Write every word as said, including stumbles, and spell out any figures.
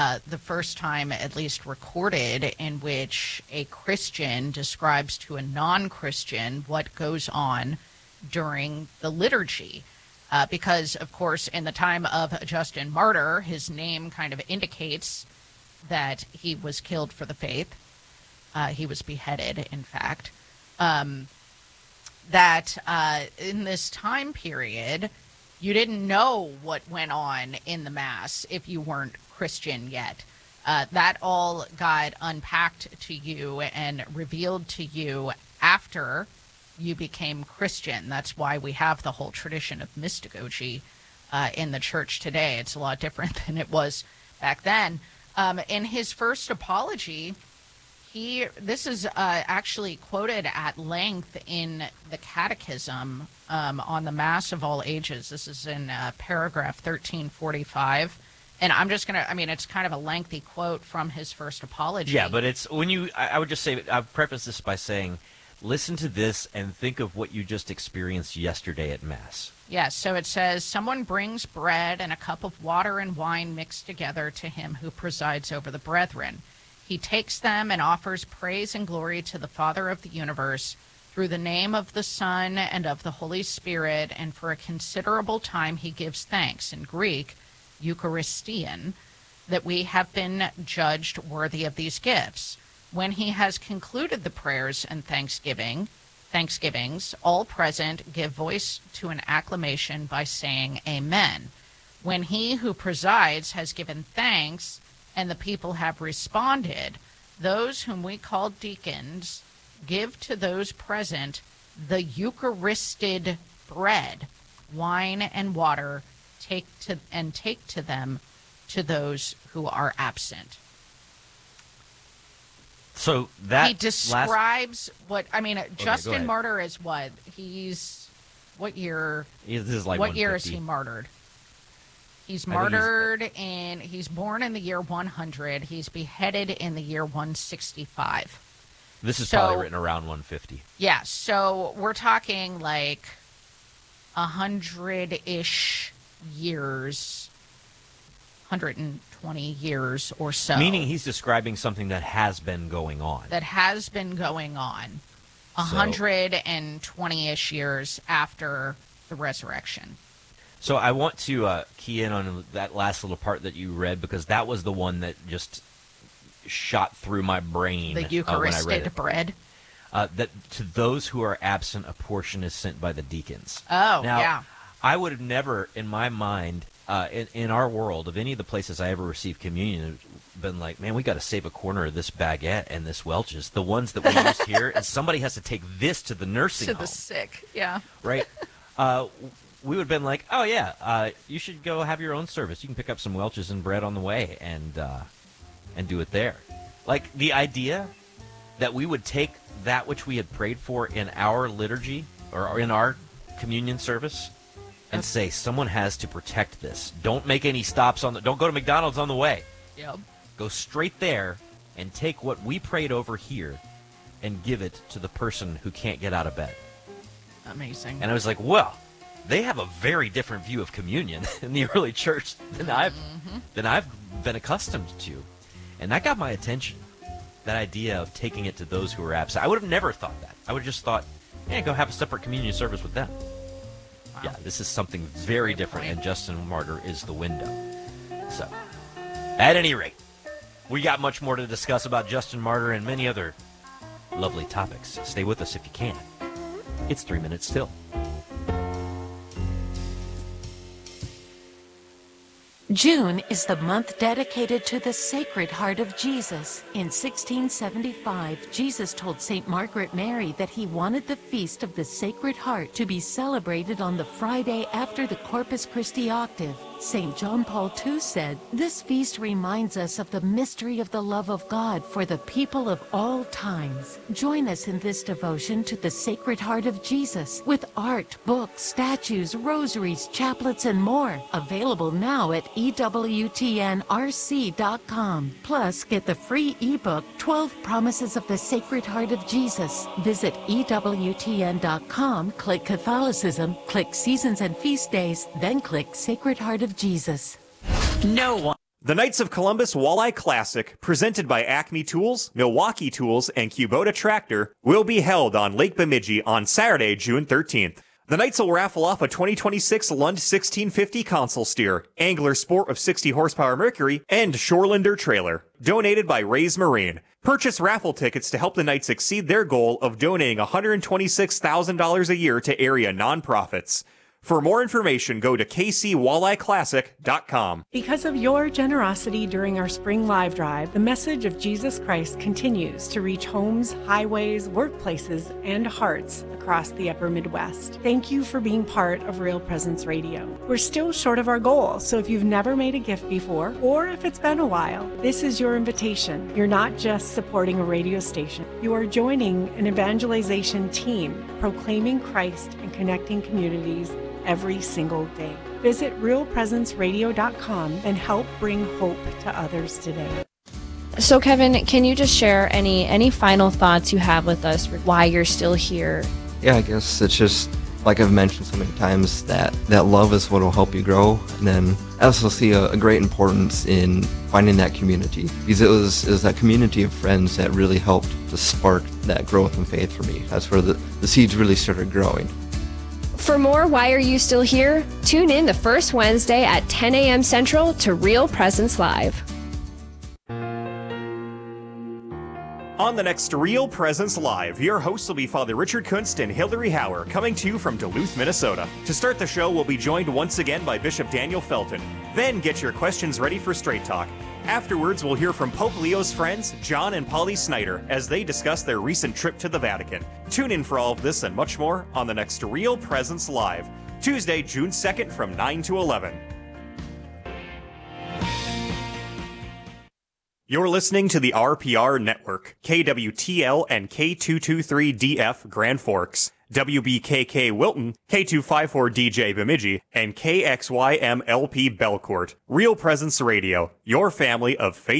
uh, the first time, at least recorded, in which a Christian describes to a non-Christian what goes on during the liturgy. Uh, because, of course, in the time of Justin Martyr, his name kind of indicates that he was killed for the faith. Uh, he was beheaded, in fact. Um, that uh, in this time period, you didn't know what went on in the Mass if you weren't Christian yet. Uh, that all got unpacked to you and revealed to you after you became Christian. That's why we have the whole tradition of mystagogy uh, in the church today. It's a lot different than it was back then. Um, in his first apology, he this is uh, actually quoted at length in the Catechism um, on the Mass of all ages. This is in uh, paragraph thirteen forty-five. And I'm just going to, I mean, it's kind of a lengthy quote from his first apology. Yeah, but it's, when you, I, I would just say, I've prefaced this by saying, listen to this and think of what you just experienced yesterday at Mass. Yes, so it says, someone brings bread and a cup of water and wine mixed together to him who presides over the brethren. He takes them and offers praise and glory to the Father of the universe through the name of the Son and of the Holy Spirit, and for a considerable time he gives thanks, in Greek, Eucharistian, that we have been judged worthy of these gifts. When he has concluded the prayers and thanksgiving, thanksgivings, all present give voice to an acclamation by saying Amen. When he who presides has given thanks and the people have responded, those whom we call deacons give to those present the Eucharisted bread, wine, and water, take to and take to them to those who are absent. So that he describes last... what I mean. Okay, Justin Martyr is what he's. What year? This is like what year is he martyred? He's martyred he's... in. He's born in the year one hundred. He's beheaded in the year one sixty-five. This is so, probably written around one fifty. Yeah, so we're talking like a hundred-ish years, one hundred twenty years or so. Meaning he's describing something that has been going on. That has been going on one hundred twenty-ish years after the resurrection. So I want to uh, key in on that last little part that you read, because that was the one that just shot through my brain. The Eucharistic uh, when I read it. bread. Uh, that to those who are absent, a portion is sent by the deacons. Oh, now, yeah. I would have never, in my mind, uh, in, in our world, of any of the places I ever received communion, been like, man, we got to save a corner of this baguette and this Welch's, the ones that we use here, and somebody has to take this to the nursing to home. To the sick, yeah. Right? Uh, we would have been like, oh, yeah, uh, you should go have your own service. You can pick up some Welch's and bread on the way and uh, and do it there. Like, the idea that we would take that which we had prayed for in our liturgy or in our communion service and say, someone has to protect this. Don't make any stops on the, don't go to McDonald's on the way. Yep. Go straight there and take what we prayed over here and give it to the person who can't get out of bed. Amazing. And I was like, well, they have a very different view of communion in the early church than I've mm-hmm. than I've been accustomed to. And that got my attention. That idea of taking it to those who are absent. I would have never thought that. I would have just thought, yeah, go have a separate communion service with them. Wow. Yeah, this is something very different, and Justin Martyr is the window. So, at any rate, we got much more to discuss about Justin Martyr and many other lovely topics. Stay with us if you can. It's Three Minutes Till. June is the month dedicated to the Sacred Heart of Jesus. In sixteen seventy-five, Jesus told Saint Margaret Mary that he wanted the Feast of the Sacred Heart to be celebrated on the Friday after the Corpus Christi octave. Saint John Paul the Second said, "This feast reminds us of the mystery of the love of God for the people of all times." Join us in this devotion to the Sacred Heart of Jesus with art, books, statues, rosaries, chaplets, and more. Available now at E W T N R C dot com. Plus, get the free ebook, twelve Promises of the Sacred Heart of Jesus. Visit E W T N dot com, click Catholicism, click Seasons and Feast Days, then click Sacred Heart of Jesus. No one. The The Knights of Columbus Walleye Classic, presented by Acme Tools, Milwaukee Tools, and Kubota Tractor, will be held on Lake Bemidji on Saturday, June thirteenth. The Knights will raffle off a twenty twenty-six Lund sixteen fifty console steer, Angler Sport of sixty horsepower Mercury, and Shorelander trailer, donated by Ray's Marine. Purchase raffle tickets to help the Knights exceed their goal of donating one hundred twenty-six thousand dollars a year to area nonprofits. For more information, go to k c walleye classic dot com. Because of your generosity during our spring live drive, the message of Jesus Christ continues to reach homes, highways, workplaces, and hearts across the upper Midwest. Thank you for being part of Real Presence Radio. We're still short of our goal, so if you've never made a gift before, or if it's been a while, this is your invitation. You're not just supporting a radio station. You are joining an evangelization team proclaiming Christ and connecting communities every single day. Visit real presence radio dot com and help bring hope to others today. So Kevin, can you just share any any final thoughts you have with us, why you're still here? Yeah, I guess it's just, like I've mentioned so many times, that, that love is what will help you grow. And then I also see a, a great importance in finding that community, because it was, it was that community of friends that really helped to spark that growth in faith for me. That's where the, the seeds really started growing. For more Why Are You Still Here? Tune in the first Wednesday at ten a.m. Central to Real Presence Live. On the next Real Presence Live, your hosts will be Father Richard Kunst and Hillary Hauer, coming to you from Duluth, Minnesota. To start the show, we'll be joined once again by Bishop Daniel Felton. Then get your questions ready for Straight Talk. Afterwards, we'll hear from Pope Leo's friends, John and Polly Snyder, as they discuss their recent trip to the Vatican. Tune in for all of this and much more on the next Real Presence Live, Tuesday, June second from nine to eleven. You're listening to the R P R Network, K W T L and K two twenty-three D F Grand Forks, W B K K Wilton, K two fifty-four D J Bemidji, and K X Y M L P Belcourt. Real Presence Radio, your family of faith.